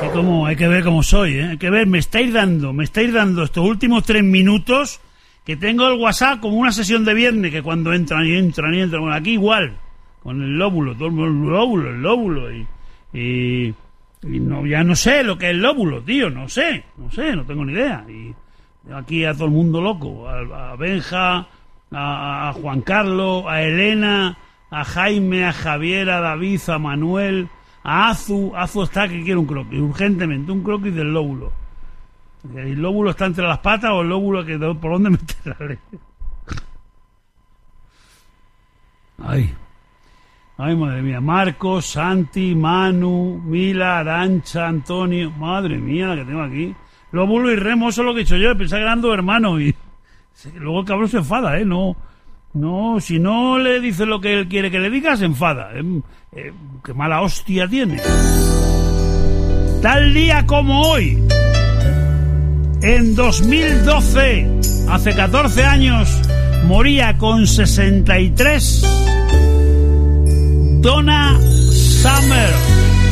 Hay que ver cómo soy, ¿eh? Hay que ver, me estáis dando estos últimos 3 minutos que tengo el WhatsApp como una sesión de viernes, que cuando entran. Bueno, aquí igual, con el lóbulo, todo el lóbulo, y no, ya no sé lo que es el lóbulo, tío, no sé, no tengo ni idea. Y aquí a todo el mundo loco, a Benja, a Juan Carlos, a Elena, a Jaime, a Javier, a David, a Manuel, a Azu está que quiere un croquis, urgentemente, un croquis del lóbulo. ¿El lóbulo está entre las patas o el lóbulo que por dónde meter la leche? Ay, madre mía. Marcos, Santi, Manu, Mila, Arancha, Antonio. Madre mía, la que tengo aquí. Lóbulo y Remo, eso es lo que he dicho yo. Pensaba que eran 2 hermanos. Y luego el cabrón se enfada, ¿eh? No, si no le dice lo que él quiere que le diga, se enfada. Qué mala hostia tiene. Tal día como hoy, en 2012, hace 14 años, moría con 63 Donna Summer.